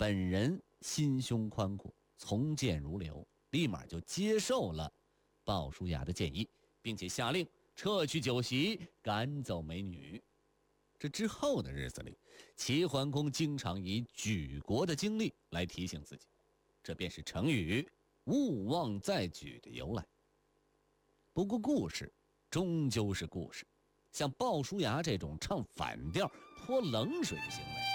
本人心胸宽阔，从谏如流，立马就接受了鲍叔牙的建议，并且下令撤去酒席，赶走美女。这之后的日子里，齐桓公经常以举国的经历来提醒自己，这便是成语勿忘再举的由来。不过故事终究是故事，像鲍叔牙这种唱反调泼冷水的行为